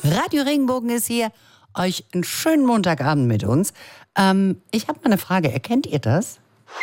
Radio Regenbogen ist hier. Euch einen schönen Montagabend mit uns. Ich habe mal eine Frage. Erkennt ihr das?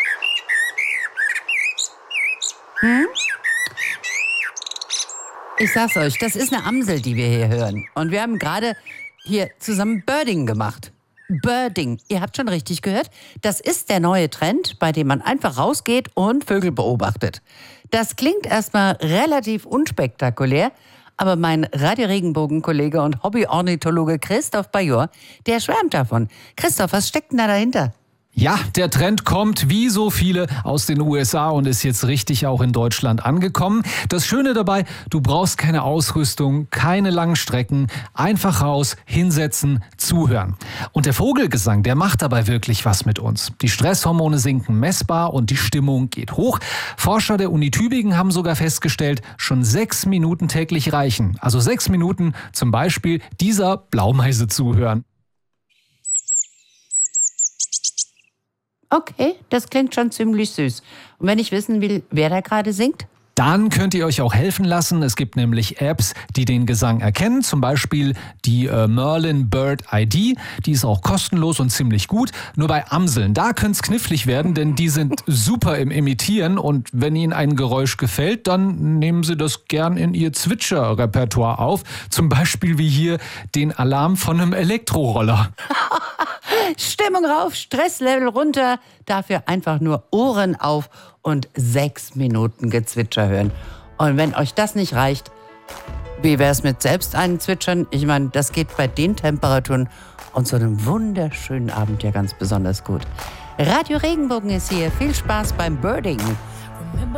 Ich sag's euch, das ist eine Amsel, die wir hier hören. Und wir haben gerade hier zusammen Birding gemacht. Birding, ihr habt schon richtig gehört. Das ist der neue Trend, bei dem man einfach rausgeht und Vögel beobachtet. Das klingt erstmal relativ unspektakulär, aber mein Radio-Regenbogen-Kollege und Hobby-Ornithologe Christoph Bajor, der schwärmt davon. Christoph, was steckt denn da dahinter? Ja, der Trend kommt wie so viele aus den USA und ist jetzt richtig auch in Deutschland angekommen. Das Schöne dabei, du brauchst keine Ausrüstung, keine langen Strecken, einfach raus, hinsetzen, zuhören. Und der Vogelgesang, der macht dabei wirklich was mit uns. Die Stresshormone sinken messbar und die Stimmung geht hoch. Forscher der Uni Tübingen haben sogar festgestellt, schon 6 Minuten täglich reichen. Also 6 Minuten zum Beispiel dieser Blaumeise zuhören. Okay, das klingt schon ziemlich süß. Und wenn ich wissen will, wer da gerade singt? Dann könnt ihr euch auch helfen lassen. Es gibt nämlich Apps, die den Gesang erkennen. Zum Beispiel die Merlin Bird ID. Die ist auch kostenlos und ziemlich gut. Nur bei Amseln, da könnte es knifflig werden, denn die sind super im Imitieren. Und wenn ihnen ein Geräusch gefällt, dann nehmen sie das gern in ihr Zwitscher-Repertoire auf. Zum Beispiel wie hier den Alarm von einem Elektroroller. Stimmung rauf, Stresslevel runter, dafür einfach nur Ohren auf und 6 Minuten Gezwitscher hören. Und wenn euch das nicht reicht, wie wär's mit selbst einem Zwitschern? Ich meine, das geht bei den Temperaturen und so einem wunderschönen Abend ja ganz besonders gut. Radio Regenbogen ist hier. Viel Spaß beim Birding.